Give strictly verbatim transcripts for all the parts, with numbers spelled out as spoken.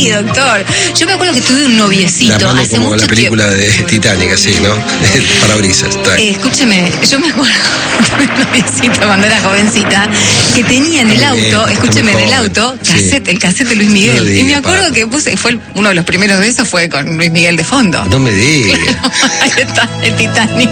Sí, doctor. Yo me acuerdo que tuve un noviecito la mano hace como mucho la película tiempo. de Titanic, así, ¿no? Parabrisas. Eh, escúcheme, yo me acuerdo de un noviecito cuando era jovencita que tenía en el Muy auto, bien, está escúcheme, muy en el joven. auto, Sí. cassette, el cassette de Luis No Miguel. lo diga, y me acuerdo Pato. que puse, fue el- uno de los primeros de esos fue con Luis Miguel de fondo. No me digas. Ahí está, el Titanic.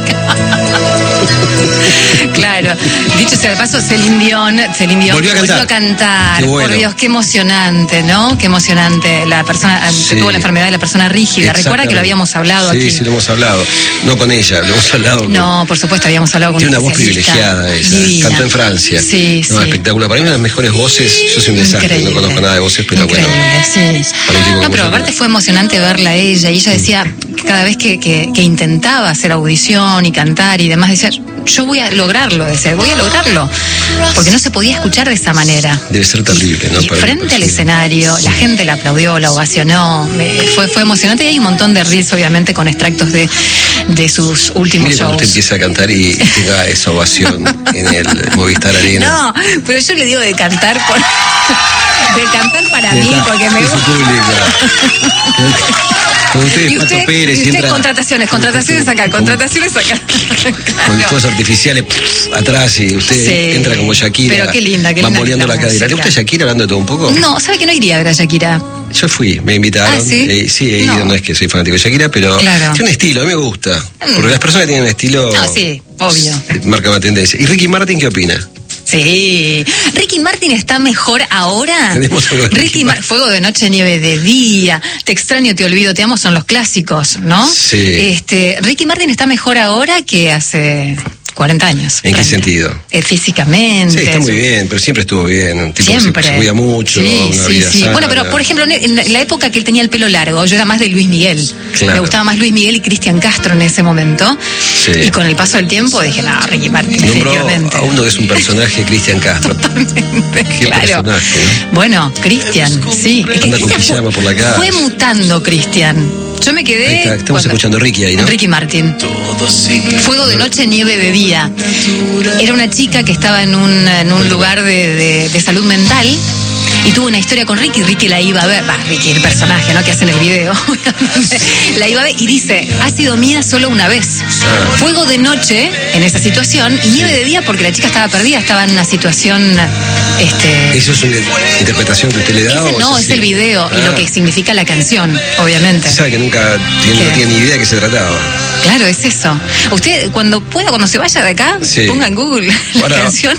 Claro. Dicho sea de paso, Celine Dion, Celine Dion Volvió a cantar. a cantar. Qué bueno. Por Dios, qué emocionante, ¿no? Qué emocionante. La persona Sí. que tuvo la enfermedad de la persona rígida. Recuerda que Exactamente. lo habíamos hablado sí, aquí. Sí, sí, lo hemos hablado. No con ella, lo hemos hablado con... No, por supuesto, habíamos hablado con Tiene una voz especialista. privilegiada ella. Divina. Cantó en Francia. Sí, no, sí. espectacular. Para mí una de las mejores voces. Yo soy un desastre, Increíble. no conozco nada de voces, pero Increíble, bueno. sí. Para un tipo No, como pero yo, aparte no. fue emocionante verla a ella. Y ella decía que cada vez que, que, que intentaba hacer audición y cantar y demás, decía, yo voy a lograrlo, decía, voy a lograrlo. Porque no se podía escuchar de esa manera. Debe ser terrible, ¿no? Y Para- frente al sí. escenario, la gente la aplaudió, la ovacionó. Me- fue, fue emocionante y hay un montón de reels, obviamente, con extractos de, de sus últimos Mire cuando usted shows. empieza a cantar y tenga esa ovación en el Movistar Arena. No, pero yo le digo de cantar por, de cantar para mí, Está, porque me es su gusta. público. Cuando usted es Y Pato usted, Pérez y y usted entra contrataciones, contrataciones acá, contrataciones acá. con fuegos artificiales pff, atrás y usted Sí. entra como Shakira. Pero qué linda, qué linda bamboleando que la la cadera. ¿Le música. gusta Shakira hablando de todo un poco? No, ¿sabe que no iría a ver a Shakira? Yo fui, me invitaron. Ah, ¿sí? Eh, sí, he ido, No. no. es que soy fanático de Shakira, pero Claro. tiene un estilo, a mí me gusta. Porque las personas que tienen un estilo. No, sí, obvio. Marca una tendencia. ¿Y Ricky Martin qué opina? Sí. Ricky Martin está mejor ahora. Tenemos algo de Ricky Ricky Martin, Fuego de noche, nieve de día, Te extraño, te olvido, te amo son los clásicos, ¿no? Sí. Este, Ricky Martin está mejor ahora que hace cuarenta años. ¿En qué Frente. sentido? Eh, físicamente. Sí, está muy su- bien, pero siempre estuvo bien. Un tipo Siempre. que se cuida mucho, Sí, una sí, vida sí. sana. Bueno, pero por ejemplo, en la- en la época que él tenía el pelo largo, yo era más de Luis Miguel. Claro. Me gustaba más Luis Miguel y Cristian Castro en ese momento. Sí. Y con el paso del tiempo dije, no, Ricky Martin, Nombró definitivamente. a uno que es un personaje, Cristian Castro. Qué Claro. personaje, ¿no? Bueno, Cristian, sí. Es que Anda con Cristian pijama fue, por la calle. fue mutando, Cristian. Yo me quedé. Ahí está, estamos cuando- escuchando a Ricky ahí, ¿no? Ricky Martin. Fuego de noche, nieve de día. Era una chica que estaba en un, en un lugar de, de- de salud mental y tuvo una historia con Ricky. Ricky la iba a ver, va, Ricky, el personaje, ¿no? Que hace en el video. La iba a ver y dice, ha sido mía solo una vez. Ah. Fuego de noche en esa situación y nieve de día porque la chica estaba perdida, estaba en una situación. Este, ¿Eso es una interpretación que usted le da? ese o no, así? es el video y Ah. lo que significa la canción, obviamente. Sabe que nunca tiene, no ¿Qué? tiene ni idea de qué se trataba. Claro, es eso. Usted, cuando pueda, cuando se vaya de acá, Sí. ponga en Google la Ahora- canción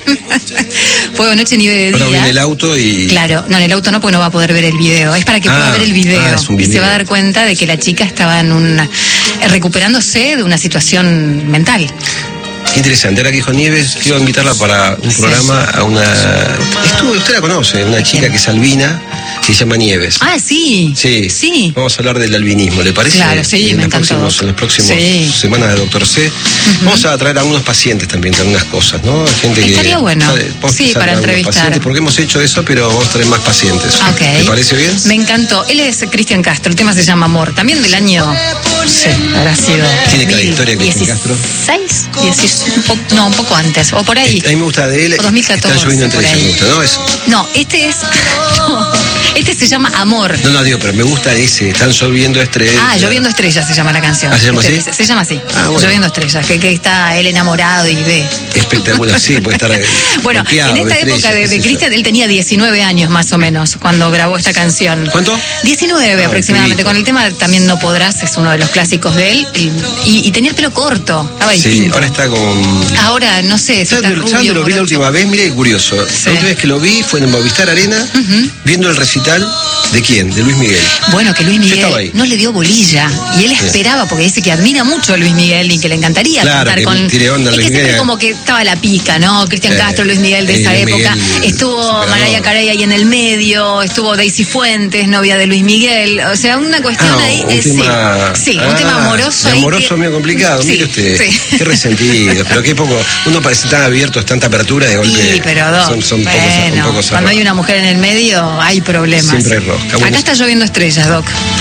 Fuego, noche, nieve de Ahora día. viene el auto y... Claro, no, en el auto no, porque no va a poder ver el video. Es para que Ah, pueda ver el video. ah, es un Y se video. va a dar cuenta de que la chica estaba en una, eh, recuperándose de una situación mental. Qué interesante. Ahora que dijo Nieves, quiero invitarla para un Sí. programa a una... Estuvo, usted la conoce, una chica ¿Quién? que es albina, que se llama Nieves. Ah, sí. Sí. Sí. Vamos a hablar del albinismo, ¿le parece? Claro, sí, en me los encantó, próximos, Doc. En las próximas Sí. semanas de Doctor C. Vamos a traer a algunos pacientes también, algunas cosas, ¿no? Hay gente que... Estaría bueno. Vamos a Sí, empezar para con algunos entrevistar. pacientes, porque hemos hecho eso, pero vamos a traer más pacientes. Ok. ¿Le parece bien? Me encantó. Él es Cristian Castro, el tema se llama Amor. También del año. Sí, habrá sido. Tiene cada historia Cristian Castro. dieciséis, dieciséis, un po- no, un poco antes, o por ahí. A mí me gusta de él. O dos mil catorce, Están lloviendo por entre ellos, ahí. me gusta, ¿no? Es, No, este es. No, este se llama Amor. no, no, digo, pero me gusta ese. Están lloviendo estrellas. Ah, Lloviendo Estrellas se llama la canción. ¿Ah, se llama Este- así? Se, se llama así. Ah, bueno. Lloviendo Estrellas, que, que está él enamorado y ve. Espectacular, sí, puede estar. Bueno, golpeado en esta estrellas, época de, qué de sé yo. Cristian, él tenía diecinueve años más o menos cuando grabó esta canción. ¿Cuánto? diecinueve Ah, aproximadamente. un pibito. Con el tema También No Podrás, es uno de los clásicos de él. Y, y- y tenía el pelo corto, estaba Sí, distinto. ahora está con. Ahora, no sé, si está ¿Sabes rubio, dónde lo vi la morocho. última vez? Mire qué curioso. Sí. La última vez que lo vi fue en el Movistar Arena, viendo el recital de quién? De Luis Miguel. Bueno, que Luis Yo estaba ahí. Miguel no le dio bolilla y él Sí. esperaba, porque dice que admira mucho a Luis Miguel y que le encantaría Claro, cantar que con. tiene onda es Luis que siempre Miguel. como que estaba la pica, ¿no? Cristian Sí. Castro, Luis Miguel de Sí, esa Luis época. Miguel, Estuvo superador. Mariah Carey ahí en el medio, estuvo Daisy Fuentes, novia de Luis Miguel. O sea, una cuestión Ah, ahí. un eh, tema, sí, sí, un ah, tema amoroso. de ahí amoroso que- medio complicado, Sí, mire usted. sí. Qué resentido, pero qué poco. Uno parece tan abierto, es tanta apertura de golpe. Sí, pero dos. Son, son pocos, bueno, son pocos cuando hay cerrados. una mujer en el medio, hay problemas. Siempre hay rosca. Bueno, Acá está Lloviendo Estrellas, Doc.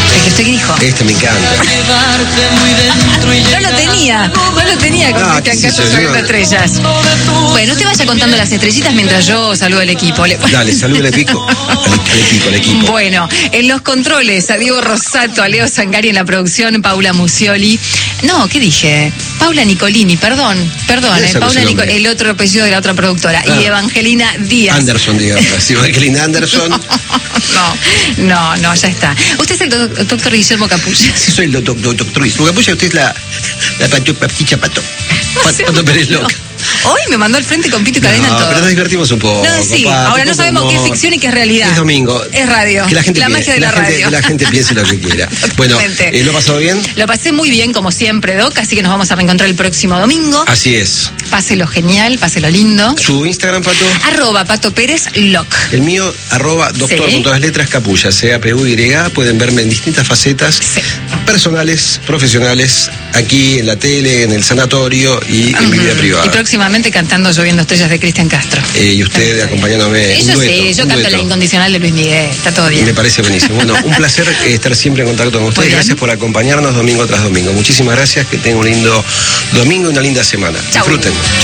¿El que usted dijo? Este me encanta. No lo tenía, no lo tenía con No, Cristian qué sé Castro yo, Sagrando yo- Estrellas. Bueno, usted vaya contando las estrellitas mientras yo saludo al equipo. Le- Dale, saluda al equipo. Al, al equipo, al equipo. Bueno, en los controles, a Diego Rosato, a Leo Sangari en la producción, Paula Musioli. No, ¿qué dije? Paula Nicolini, perdón, perdón, Ese eh, no es Paula el Nico- nombre. el otro apellido de la otra productora. Ah. Y Evangelina Díaz. Anderson, digamos. Sí, Evangelina Anderson. No, no, no, ya está. Usted es el do- doctor Guillermo Capulla. Sí, soy el doctor, doctor Truiz. Porque apoya usted es la, la pato, papicha pato. Pato, pato Pérez Loca. Hoy me mandó al frente con pito y cadena en No, todo. pero nos divertimos un poco. No, sí, papá, ahora un no poco sabemos qué es humor. ficción y qué es realidad. Es domingo. Es radio. Que la gente La piense, magia de que la gente- radio. que la gente piense lo que quiera. Bueno, Totalmente. eh, ¿lo ha pasado bien? Lo pasé muy bien, como siempre, Doc, así que nos vamos a reencontrar el próximo domingo. Así es. Páselo genial, páselo lindo. Su Instagram, Pato. Arroba Pato Pérez Loc. El mío, arroba doctor Sí. con todas las letras, Capulla, C A P U Y. Pueden verme en distintas facetas Sí. personales, profesionales, aquí en la tele, en el sanatorio y en mi vida privada. Y próximamente cantando Lloviendo Estrellas de Cristian Castro. Eh, y usted Está bien. acompañándome. Eh, un yo dueto, sí, yo un canto dueto. la incondicional de Luis Miguel, está todo bien. Me parece buenísimo. Bueno, un placer eh, estar siempre en contacto con ustedes. bien. Gracias por acompañarnos domingo tras domingo. Muchísimas gracias. Que tengan un lindo domingo y una linda semana. Chau. Disfruten.